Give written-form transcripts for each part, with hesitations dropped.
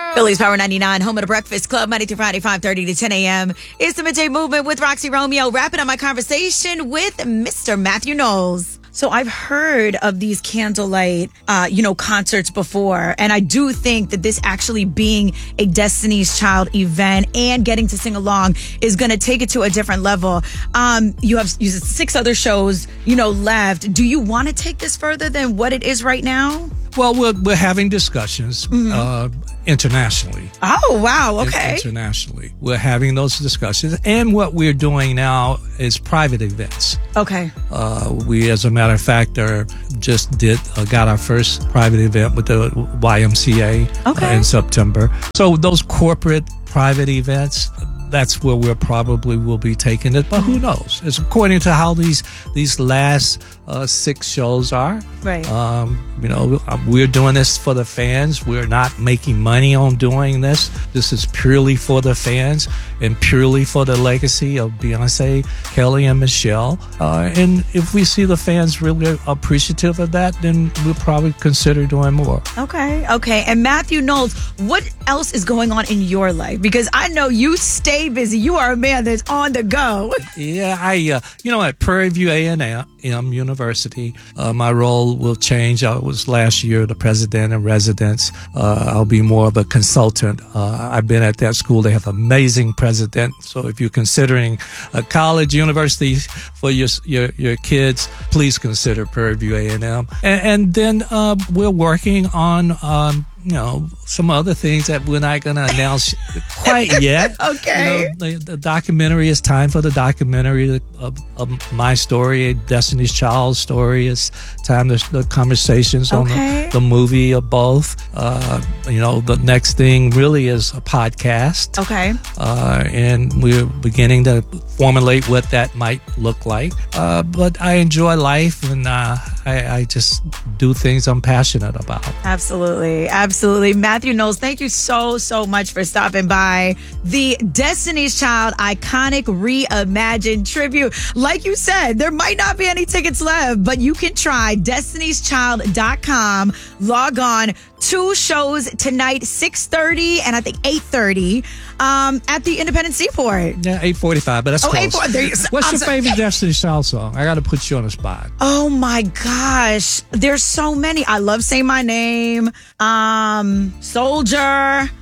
Phillies Power 99, home of the Breakfast Club, Monday through Friday, 5:30 to 10 a.m. It's the Midday Movement with Roxy Romeo, wrapping up my conversation with Mr. Matthew Knowles. So I've heard of these candlelight, concerts before, and I do think that this actually being a Destiny's Child event and getting to sing along is going to take it to a different level. You have 6 other shows, left. Do you want to take this further than what it is right now? Well, we're having discussions internationally. Oh, wow. Okay. Internationally. We're having those discussions. And what we're doing now is private events. Okay. We, as a matter of fact, got our first private event with the YMCA in September. So those corporate private events, that's where we probably will be taking it. But who knows? It's according to how these last 6 shows are. Right. We're doing this for the fans. We're not making money on doing this. This is purely for the fans and purely for the legacy of Beyonce, Kelly, and Michelle. And if we see the fans really appreciative of that, then we'll probably consider doing more. Okay. And Matthew Knowles, what else is going on in your life? Because I know you stay busy. You are a man that's on the go. Yeah, at Prairie View A&M University, my role will change. I was last year the president in residence. I'll be more of a consultant. I've been at that school. They have amazing president. So if you're considering a college, university for your kids, please consider Prairie View A&M. And then we're working on some other things that we're not going to announce quite yet. Okay. The documentary, it's time for the documentary of my story, Destiny's Child story. It's time the conversations on the movie of both. The next thing really is a podcast. Okay. And we're beginning to formulate what that might look like. But I enjoy life, and I just do things I'm passionate about. Absolutely. Matthew Knowles, thank you so much for stopping by. The Destiny's Child Iconic Reimagined Tribute. Like you said, there might not be any tickets left, but you can try Destiny'sChild.com. Log on. 2 shows tonight, 6:30 and I think 8:30 at the Independent Seaport. Yeah, 8:45, but that's close. 8:40. What's your favorite Destiny's Child song? I got to put you on the spot. Oh my gosh, there's so many. I love Say My Name, Soldier,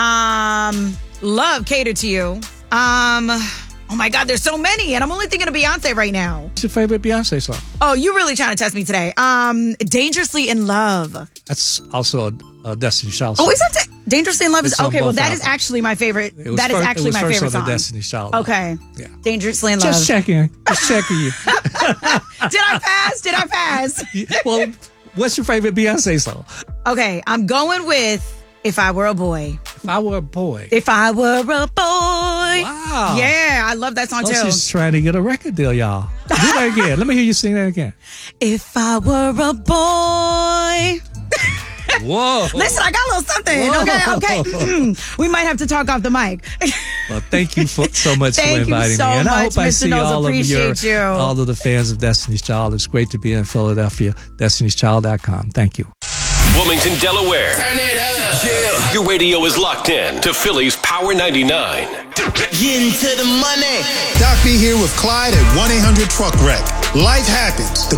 love Cater to You. Oh my God, there's so many, and I'm only thinking of Beyonce right now. What's your favorite Beyonce song? Oh, you're really trying to test me today. Dangerously in Love. That's also a Destiny's Child song. Oh, is that Dangerously in Love? It's Okay, well, that albums. is actually my favorite. That is actually my favorite song. On the Destiny's Child. Okay. Yeah. Dangerously in Love. Just checking you. Did I pass? Well, what's your favorite Beyonce song? Okay, I'm going with If I Were a Boy. If I Were a Boy. If I Were a Boy. Wow. Yeah, I love that song too. She's trying to get a record deal, y'all. Do that again. Let me hear you sing that again. If I were a boy. Whoa. Listen, I got a little something. Whoa. Okay. We might have to talk off the mic. Well, thank you so much for inviting me. And I hope I see all of the fans of Destiny's Child. It's great to be in Philadelphia. Destiny'sChild.com. Thank you. Wilmington, Delaware. Turn it up. Yeah. Your radio is locked in to Phillies Power 99. Getting to the money. Doc B here with Clyde at 1-800-TRUCK-WRECK. Life happens.